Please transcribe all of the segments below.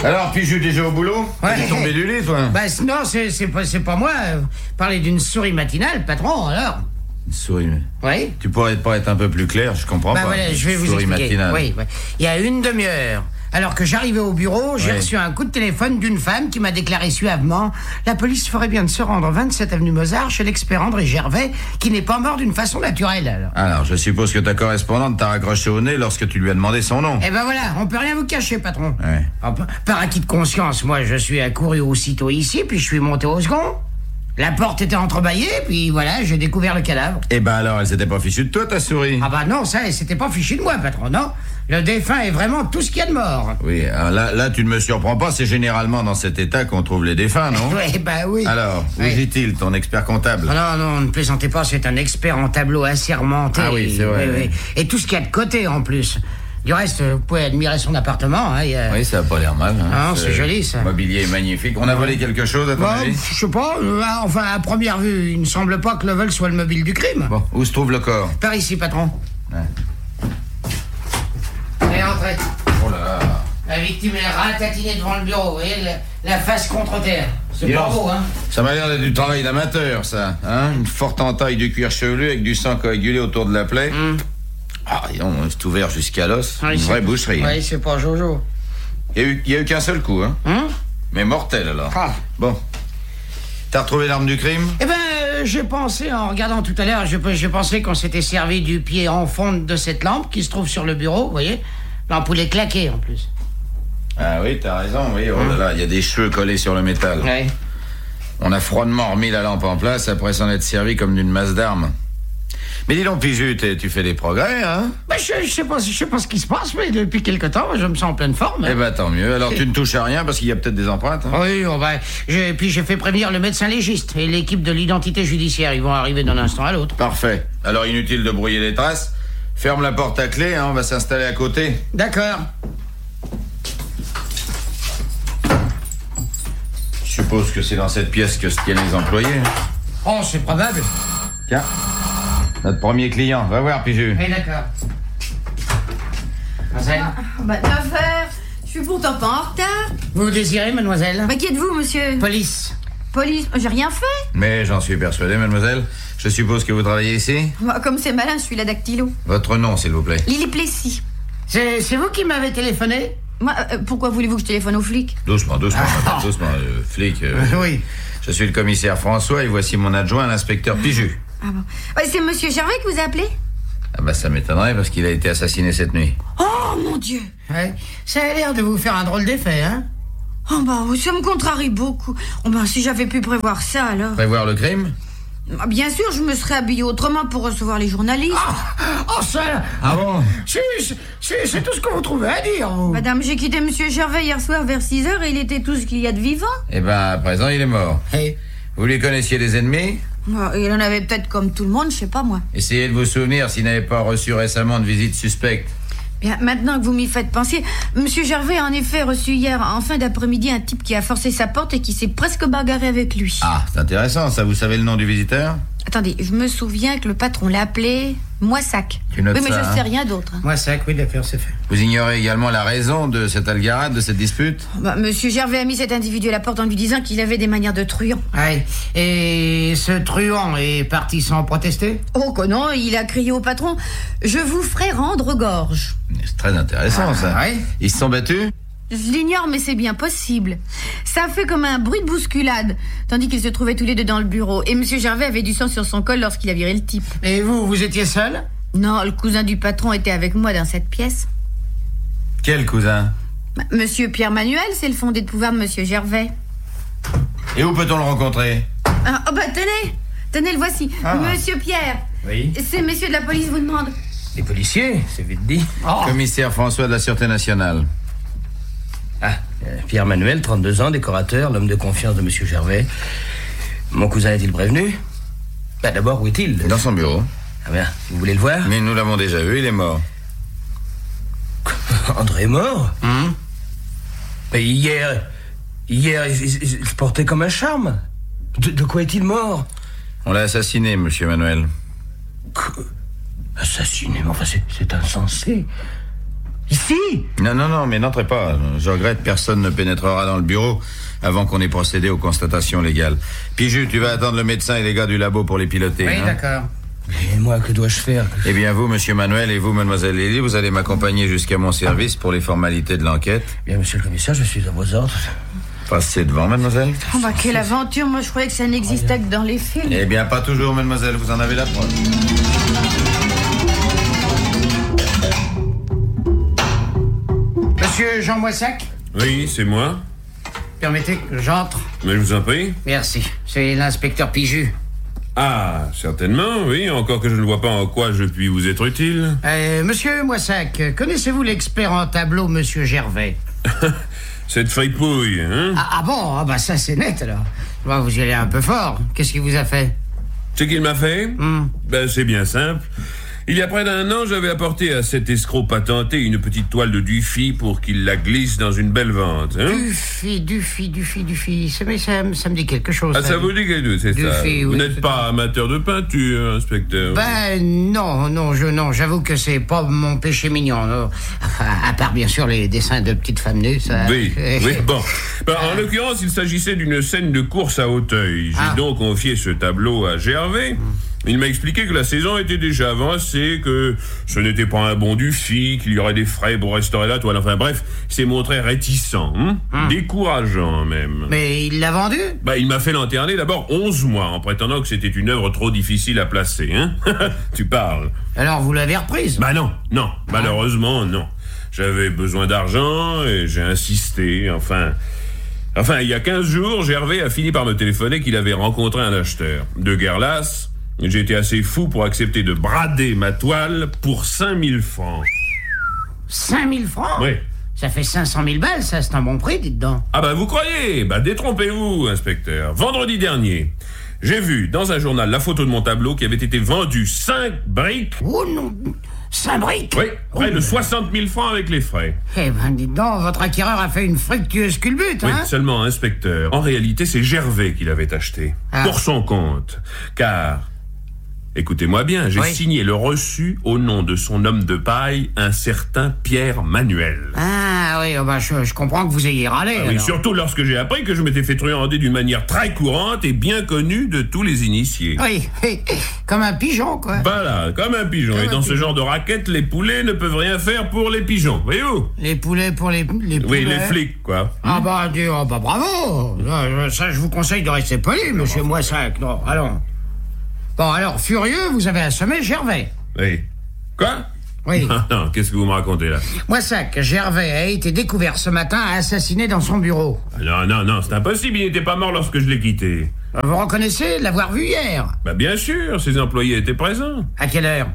Alors, Pigeu, déjà au boulot? Ouais. T'es tombé du lit, toi? Bah non, c'est pas moi. Parler d'une souris matinale, patron, alors. Une souris. Oui. Tu pourrais pas être un peu plus clair, je comprends Bah pas. voilà, je vais vous souris expliquer. matinale. Oui. Il y a une demi-heure. Alors que j'arrivais au bureau, j'ai Ouais. reçu un coup de téléphone d'une femme qui m'a déclaré suavement « La police ferait bien de se rendre 27 avenue Mozart chez l'expert André Gervais, qui n'est pas mort d'une façon naturelle. » Alors, je suppose que ta correspondante t'a raccroché au nez lorsque tu lui as demandé son nom. Eh ben voilà, on peut rien vous cacher, patron. Ouais. Par acquis de conscience, moi, je suis accouru aussitôt ici, puis je suis monté au second. La porte était entrebâillée, puis voilà, j'ai découvert le cadavre. Eh ben alors, elle s'était pas fichue de toi, ta souris? Ah bah non, ça, elle s'était pas fichu de moi, patron, non. Le défunt est vraiment tout ce qu'il y a de mort. Oui, alors là, tu ne me surprends pas, c'est généralement dans cet état qu'on trouve les défunts, non? Oui, bah oui. Alors, où Oui. vit-il, ton expert comptable? Ah non, ne plaisantez pas, c'est un expert en tableau assermenté. Ah oui, c'est vrai, oui. Et tout ce qu'il y a de côté, en plus. Du reste, vous pouvez admirer son appartement. Hein, Oui, ça a pas l'air mal. Hein. Ah, c'est joli, ça. Le mobilier est magnifique. On a volé quelque chose, à ton Bon, avis? je sais pas, enfin, à première vue, il ne semble pas que le vol soit le mobile du crime. Bon, où se trouve le corps? Par ici, patron. Ouais. Allez, entrez. Oh là là. La victime est ratatinée devant le bureau, vous voyez, la face contre terre. C'est pas beau, hein? Ça m'a l'air d'être du travail d'amateur, ça. Hein? Une forte entaille de cuir chevelu avec du sang coagulé autour de la plaie. Ah, dis donc, c'est ouvert jusqu'à l'os. Oui, Une vraie boucherie. Oui, c'est pas Jojo. Il y a eu qu'un seul coup, hein? Mais mortel, alors. Ah. Bon. T'as retrouvé l'arme du crime? Eh ben, j'ai pensé, en regardant tout à l'heure, j'ai pensé qu'on s'était servi du pied en fonte de cette lampe qui se trouve sur le bureau, vous voyez? L'ampoule est claquée, en plus. Ah oui, t'as raison, oui. Oh là là, il y a des cheveux collés sur le métal. Oui. On a froidement remis la lampe en place après s'en être servi comme d'une masse d'armes. Mais dis donc, Pigeu, tu fais des progrès, hein? Ben, je sais pas ce qui se passe, mais depuis quelque temps, je me sens en pleine forme. Eh ben, tant mieux. Alors, tu ne touches à rien parce qu'il y a peut-être des empreintes, hein? Oui, puis j'ai fait prévenir le médecin légiste et l'équipe de l'identité judiciaire. Ils vont arriver d'un instant à l'autre. Parfait. Alors, inutile de brouiller les traces. Ferme la porte à clé, hein, on va s'installer à côté. D'accord. Je suppose que c'est dans cette pièce que se tiennent les employés. Oh, c'est probable. Tiens, notre premier client. Va voir, Pigeu. Oui, d'accord. Mademoiselle, Bah, 9h. Je suis pourtant pas en retard. vous désirez, mademoiselle? Bah, qui êtes-vous, monsieur? Police. Police? J'ai rien fait. Mais j'en suis persuadé, mademoiselle. Je suppose que vous travaillez ici? Moi, comme c'est malin, je suis la dactylo. Votre nom, s'il vous plaît. Lily Plessis. C'est vous qui m'avez téléphoné? Moi, pourquoi voulez-vous que je téléphone aux flics? Doucement, doucement, madame, doucement, flic. Oui. Je suis le commissaire François et voici mon adjoint, l'inspecteur Pigeu. Ah bon. Ouais, c'est monsieur Gervais que vous a appelé? Ah bah ça m'étonnerait parce qu'il a été assassiné cette nuit. Oh, mon Dieu. Ouais. Ça a l'air de vous faire un drôle d'effet, hein? Oh, bah, ça me contrarie beaucoup. Oh, bah, si j'avais pu prévoir ça, alors. Prévoir le crime? Bien sûr, je me serais habillée autrement pour recevoir les journalistes. Oh, ça... Ah bon? C'est tout ce que vous trouvez à dire, vous. Madame, j'ai quitté monsieur Gervais hier soir vers 6h et il était tout ce qu'il y a de vivant. Eh ben, à présent, il est mort. Hey. Vous lui connaissiez des ennemis? Il en avait peut-être comme tout le monde, je sais pas moi. Essayez de vous souvenir s'il n'avait pas reçu récemment de visite suspecte. Bien, maintenant que vous m'y faites penser, monsieur Gervais a en effet reçu hier, en fin d'après-midi, un type qui a forcé sa porte et qui s'est presque bagarré avec lui. Ah, c'est intéressant, ça. Vous savez le nom du visiteur? Attendez, je me souviens que le patron l'a appelé Moissac. Tu notes oui, mais ça, je hein? sais rien d'autre. Moi, ça, oui, d'accord, c'est fait. Vous ignorez également la raison de cette algarade, de cette dispute? Bah, monsieur Gervais a mis cet individu à la porte en lui disant qu'il avait des manières de truand. Ouais. Et ce truand est parti sans protester? Oh que non, il a crié au patron « Je vous ferai rendre gorge ». C'est très intéressant, ça. ouais. Ils se sont battus? Je l'ignore, mais c'est bien possible. Ça a fait comme un bruit de bousculade, tandis qu'ils se trouvaient tous les deux dans le bureau. Et monsieur Gervais avait du sang sur son col lorsqu'il a viré le type. Et vous étiez seul? Non, le cousin du patron était avec moi dans cette pièce. Quel cousin? Bah, monsieur Pierre Manuel, c'est le fondé de pouvoir de monsieur Gervais. Et où peut-on le rencontrer? Ah, oh bah tenez, le voici. Ah. Monsieur Pierre. Oui. Ces messieurs de la police vous demandent. Les policiers, c'est vite dit. Oh. Commissaire François de la Sûreté Nationale. Ah, Pierre Manuel, 32 ans, décorateur, l'homme de confiance de monsieur Gervais. Mon cousin est-il prévenu? Bah d'abord, où est-il? Dans son bureau. Ah bien, vous voulez le voir? Mais nous l'avons déjà vu, il est mort. André est mort? Mais hier, il se portait comme un charme. De quoi est-il mort? On l'a assassiné, monsieur Manuel. Assassiné? Mais enfin, c'est insensé. Ici? Non, mais n'entrez pas. Je regrette, personne ne pénétrera dans le bureau avant qu'on ait procédé aux constatations légales. Piju, tu vas attendre le médecin et les gars du labo pour les piloter. Oui, hein? d'accord. Et moi, que dois-je faire? Eh bien, vous, monsieur Manuel, et vous, mademoiselle Lily, vous allez m'accompagner jusqu'à mon service pour les formalités de l'enquête. Bien, monsieur le commissaire, je suis à vos ordres. Passez devant, mademoiselle. Oh bah quelle aventure, moi je croyais que ça n'existait que dans les films. Eh bien, pas toujours, mademoiselle, vous en avez la preuve. Monsieur Jean Moissac, Oui, c'est moi. permettez que j'entre. Mais je vous en prie. Merci. C'est l'inspecteur Piju. Ah, certainement, oui, encore que je ne vois pas en quoi je puis vous être utile. Monsieur Moissac, connaissez-vous l'expert en tableau, monsieur Gervais? Cette fripouille, hein? Ah bon, ah bah ça c'est net alors. Bah, vous y allez un peu fort. Qu'est-ce qu'il vous a fait? Ce qu'il m'a fait? Ben, c'est bien simple. Il y a près d'1 an, j'avais apporté à cet escroc patenté une petite toile de Dufy pour qu'il la glisse dans une belle vente, hein? Dufy. Ça me dit quelque chose. Ah, ça vous dit quelque chose, c'est ça? Dufy, Vous oui, n'êtes pas amateur de peinture, inspecteur? Ben non, j'avoue que c'est pas mon péché mignon. Non. Enfin, à part bien sûr les dessins de petites femmes nues, ça. Oui, bon. Ben, en l'occurrence, il s'agissait d'une scène de course à Auteuil. J'ai donc confié ce tableau à Gervais. Il m'a expliqué que la saison était déjà avancée, que ce n'était pas un bon Dufy, qu'il y aurait des frais pour restaurer la toile. Enfin bref, il s'est montré réticent, décourageant même. Mais il l'a vendu? Ben, il m'a fait lanterner d'abord 11 mois, en prétendant que c'était une œuvre trop difficile à placer, hein. Tu parles. Alors vous l'avez reprise? Bah non, malheureusement non. J'avais besoin d'argent et j'ai insisté, enfin, il y a 15 jours, Gervais a fini par me téléphoner qu'il avait rencontré un acheteur. De guerre lasse, j'ai été assez fou pour accepter de brader ma toile pour 5000 francs. 5000 francs? Oui. Ça fait 500 000 balles, ça, c'est un bon prix, dites donc. Ah bah vous croyez? Bah détrompez-vous, inspecteur. Vendredi dernier, j'ai vu dans un journal la photo de mon tableau qui avait été vendu 5 briques. Oh non, 5 briques? Oui, près de 60 000 francs avec les frais. Eh ben, dites donc, votre acquéreur a fait une fructueuse culbute, hein? Oui, seulement, inspecteur. En réalité, c'est Gervais qui l'avait acheté. Pour son compte. Car, écoutez-moi bien, j'ai signé le reçu au nom de son homme de paille, un certain Pierre Manuel. Ah oui, bah, je comprends que vous ayez râlé. Ah, oui, surtout lorsque j'ai appris que je m'étais fait truander d'une manière très courante et bien connue de tous les initiés. Oui, comme un pigeon, quoi. Voilà, comme un pigeon. Et dans ce genre de raquette, les poulets ne peuvent rien faire pour les pigeons, voyez-vous? Les poulets pour les poulets? Oui, les flics, quoi. Ah bah bravo. Ça, je vous conseille de rester poli, monsieur Moissac. Non, allons. Bon, alors, furieux, vous avez assommé Gervais. Oui. Quoi? Oui. Non, qu'est-ce que vous me racontez, là? Moissac, Gervais a été découvert ce matin assassiné dans son bureau. Non, c'est impossible, il n'était pas mort lorsque je l'ai quitté. Vous reconnaissez l'avoir vu hier? Bah bien sûr, ses employés étaient présents. À quelle heure?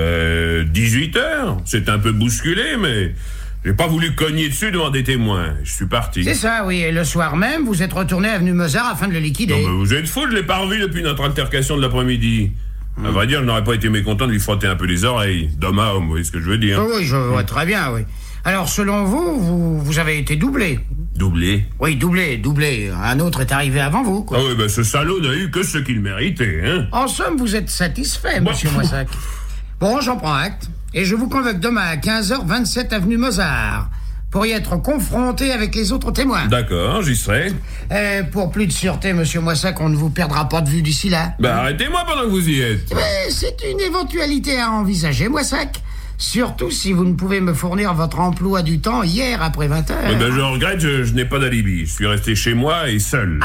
18h. C'est un peu bousculé, mais j'ai pas voulu cogner dessus devant des témoins. Je suis parti. C'est ça, oui. Et le soir même, vous êtes retourné avenue Mozart afin de le liquider. Non, mais vous êtes fou, je l'ai pas revu depuis notre altercation de l'après-midi. À vrai dire, je n'aurais pas été mécontent de lui frotter un peu les oreilles. D'homme à homme, vous voyez ce que je veux dire? Oui, je vois très bien, oui. Alors, selon vous avez été doublé. Doublé? Oui, doublé. Un autre est arrivé avant vous, quoi. Ah oui, ce salaud n'a eu que ce qu'il méritait, hein. En somme, vous êtes satisfait, monsieur Moissac. Bon, j'en prends acte. Et je vous convoque demain à 15h, 27 avenue Mozart, pour y être confronté avec les autres témoins. D'accord, j'y serai. Pour plus de sûreté, monsieur Moissac, on ne vous perdra pas de vue d'ici là. Bah, arrêtez-moi pendant que vous y êtes. C'est une éventualité à envisager, Moissac. Surtout si vous ne pouvez me fournir votre emploi du temps hier après 20h. Je regrette, je n'ai pas d'alibi. Je suis resté chez moi et seul.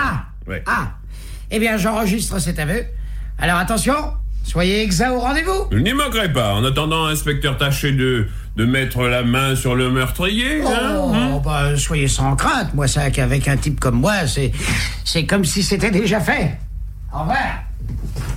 Eh bien, j'enregistre cet aveu. Alors, attention, soyez exact au rendez-vous. Je n'y manquerai pas. En attendant, inspecteur, tâchez de mettre la main sur le meurtrier. Soyez sans crainte, Moissac. Avec un type comme moi, c'est comme si c'était déjà fait. Au revoir.